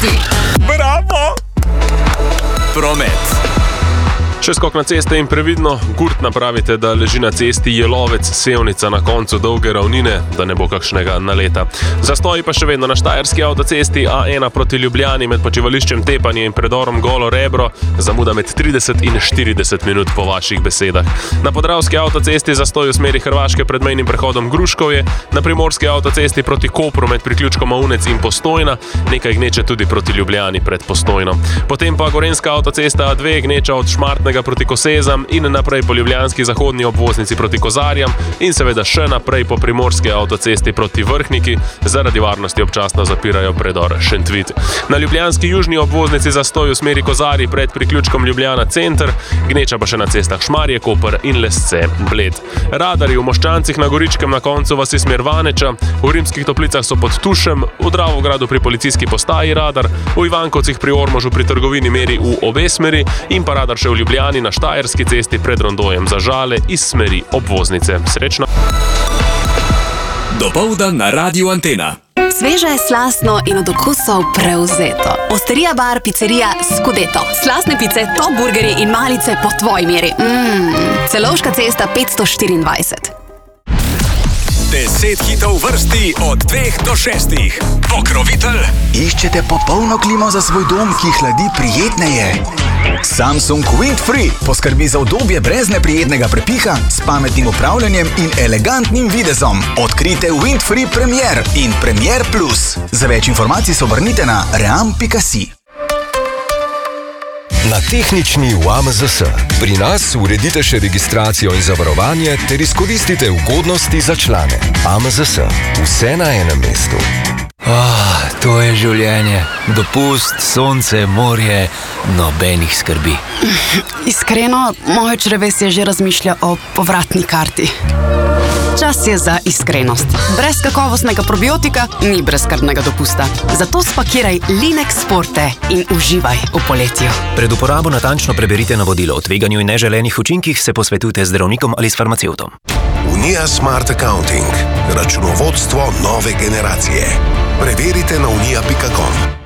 cesti. Bravo! Promet. Še skok na ceste in previdno, gurt napravite, da leži na cesti jelovec, sevnica na koncu dolge ravnine, da ne bo kakšnega naleta. Zastoji pa še vedno na štajerski avtocesti A1 proti Ljubljani med počivališčem Tepanje in predorom Golo Rebro, zamuda med 30 in 40 minut po vaših besedah. Na podravski avtocesti zastoj v smeri Hrvaške pred mejnim prehodom Gruškovje, na primorski avtocesti proti Kopru med priključkom Aunec in Postojna, nekaj gneče tudi proti Ljubljani pred Postojno. Potem pa gorenjska avtocesta A2 gneča od Šmartnega proti Kosezam in naprej po ljubljanski zahodni obvoznici proti Kozarjam in seveda še naprej po primorski avtocesti proti Vrhniki, zaradi varnosti občasno zapirajo predor Šentvit. Na ljubljanski južni obvoznici zastoj v smeri Kozarji pred priključkom Ljubljana center, gneča pa še na cestah Šmarje, Koper in Lesce Bled. Radarji v Moščancih na Goričkem na koncu vasi smer Vaneča, v Rimskih Toplicah so pod Tušem, v Dravogradu pri policijski postaji radar, v Ivankovcih pri Ormožu pri trgovini meri v obe smeri in pa radar še v Ljubljani na štajerski cesti pred rondojem Zažale iz smeri obvoznice. Srečno! Dopoldan na Radiu Antena. Sveže, slastno in od okusov prevzeto. Osterija bar, pizzerija Scudetto. Slastne pice, top burgerji in malice po tvoji meri. Celovška cesta 524. 10 hitov vrsti od 2 do 6. Pokrovitelj. Iščete popolno klimo za svoj dom, ki hladi prijetneje? Samsung Windfree poskrbi za udobje brez neprijetnega prepiha, s pametnim upravljanjem in elegantnim videzom. Odkrite Windfree Premier in Premier Plus. Za več informacij se obrnite na ream.si. Na tehnični v AMZS. Pri nas uredite še registracijo in zavarovanje ter izkoristite ugodnosti za člane. AMZS. Vse na enem mestu. To je življenje. Dopust, sonce, morje, nobenih skrbi. Iskreno, moje črevesje že razmišlja o povratni karti. Čas je za iskrenost. Brez kakovostnega probiotika ni brezskrbnega dopusta. Zato spakiraj Linex Forte in uživaj v poletju. Pred uporabo natančno preberite navodilo o tveganju in neželenih učinkih, se posvetujte z zdravnikom ali s farmacevtom. Unija Smart Accounting. Računovodstvo nove generacije. Preverite na unija.com.